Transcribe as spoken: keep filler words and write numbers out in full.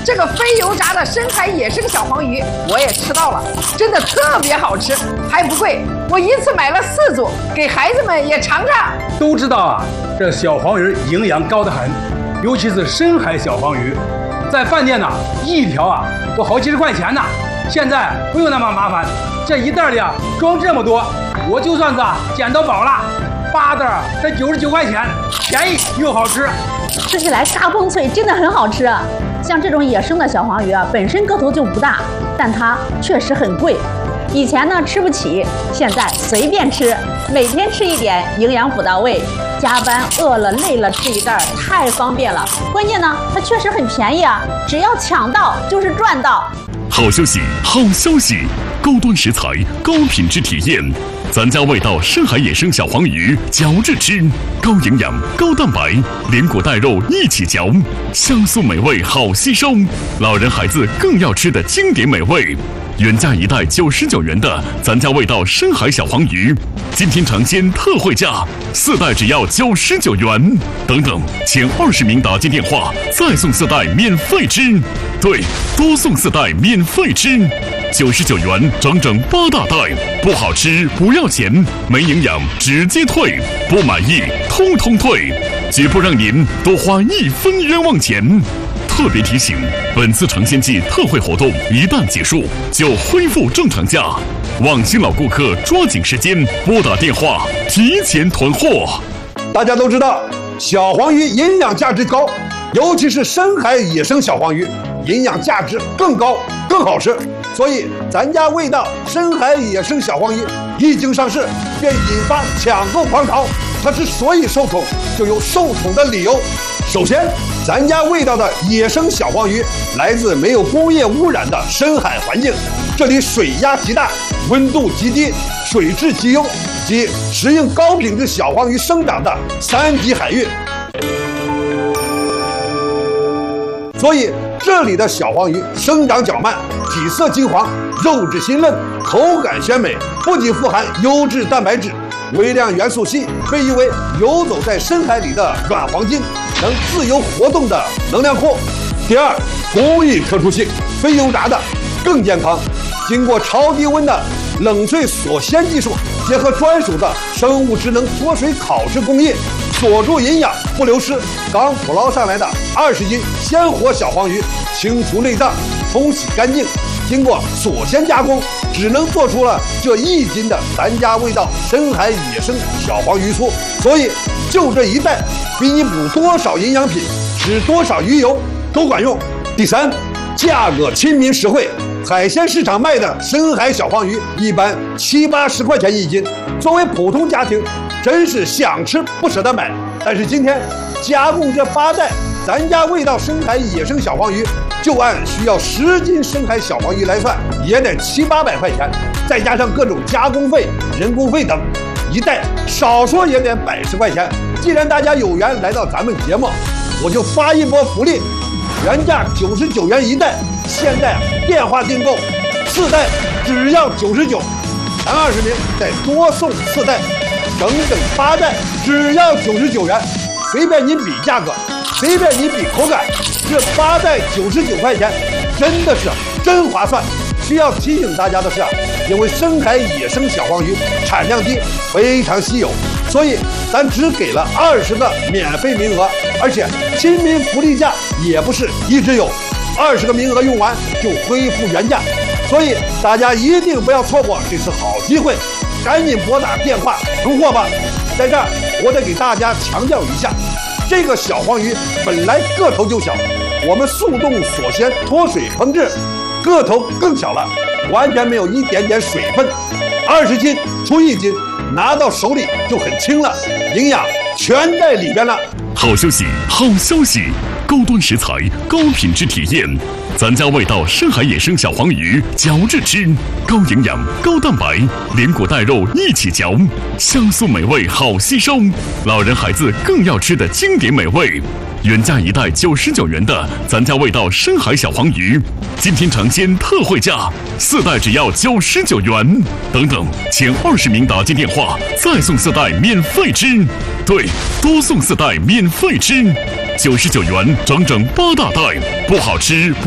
这个非油炸的深海野生小黄鱼我也吃到了，真的特别好吃，还不贵。我一次买了四组，给孩子们也尝尝。 都知道啊，这小黄鱼营养高得很，尤其是深海小黄鱼，在饭店呢一条啊都好几十块钱呢。现在不用那么麻烦，这一袋里啊装这么多，我就算是啊捡到宝了。八袋才九十九块钱，便宜又好吃。 吃起来嘎嘣脆，真的很好吃。像这种野生的小黄鱼啊，本身个头就不大，但它确实很贵。以前呢吃不起，现在随便吃，每天吃一点，营养补到位。加班饿了累了吃一袋，太方便了。关键呢，它确实很便宜啊，只要抢到就是赚到。 好消息，好消息！高端食材，高品质体验。咱家味道深海野生小黄鱼，嚼着吃，高营养、高蛋白，连骨带肉一起嚼，香酥美味，好吸收。老人孩子更要吃的经典美味。原价一袋九十九元的咱家味道深海小黄鱼，今天尝鲜特惠价，四袋只要九十九元。等等，前二十名打进电话，再送四袋免费吃。对，多送四袋免费吃。九十九元整整八大袋，不好吃不要钱，没营养直接退，不满意通通退，绝不让您多花一分冤枉钱。特别提醒，本次尝鲜季特惠活动一旦结束，就恢复正常价。望新老顾客抓紧时间拨打电话，提前囤货。 大家都知道，小黄鱼营养价值高，尤其是深海野生小黄鱼，营养价值更高，更好吃。所以，咱家味道深海野生小黄鱼一经上市，便引发抢购狂潮。它之所以受宠，就有受宠的理由。首先，咱家味道的野生小黄鱼来自没有工业污染的深海环境，这里水压极大，温度极低，水质极优，即适应高品质小黄鱼生长的三级海域。所以，这里的小黄鱼生长较慢，体色金黄，肉质鲜嫩，口感鲜美，不仅富含优质蛋白质、微量元素硒，被誉为游走在深海里的软黄金，能自由活动的能量库。第二，工艺特殊性，非油炸的更健康，经过超低温的冷萃锁鲜技术，结合专属的生物智能脱水烤制工艺，锁住营养不流失。刚捕捞上来的二十斤鲜活小黄鱼，清除内脏，冲洗干净，经过锁鲜加工，只能做出了这一斤的咱家味道深海野生小黄鱼酥。所以，就这一袋，比你补多少营养品、吃多少鱼油都管用。第三，价格亲民实惠。海鲜市场卖的深海小黄鱼一般七八十块钱一斤，作为普通家庭，真是想吃不舍得买。但是今天加工这八袋咱家味道深海野生小黄鱼，就按需要十斤深海小黄鱼来算，也得七八百块钱，再加上各种加工费、人工费等，一袋少说也得百十块钱。既然大家有缘来到咱们节目，我就发一波福利，原价九十九元一袋，现在电话订购四袋只要九十九，前二十名再多送四袋，整整八袋只要九十九元，随便您比价格，随便您比口感，这八袋九十九块钱真的是真划算。需要提醒大家的是，因为深海野生小黄鱼产量低，非常稀有，所以咱只给了二十个免费名额，而且亲民福利价也不是一直有，二十个名额用完就恢复原价，所以大家一定不要错过这次好机会，赶紧拨打电话囤货吧。在这儿，我得给大家强调一下，这个小黄鱼本来个头就小，我们速冻锁鲜脱水烹制，个头更小了，完全没有一点点水分，二十斤出一斤，拿到手里就很轻了，营养全在里边了。 好消息，好消息！高端食材，高品质体验，咱家味道深海野生小黄鱼，嚼着吃，高营养、高蛋白，连骨带肉一起嚼，香酥美味，好吸收。老人孩子更要吃的经典美味。原价一袋九十九元的咱家味道深海小黄鱼，今天尝鲜特惠价，四袋只要九十九元。等等，前二十名打进电话，再送四袋免费吃。对，多送四袋免费吃，九十九元整整八大袋，不好吃。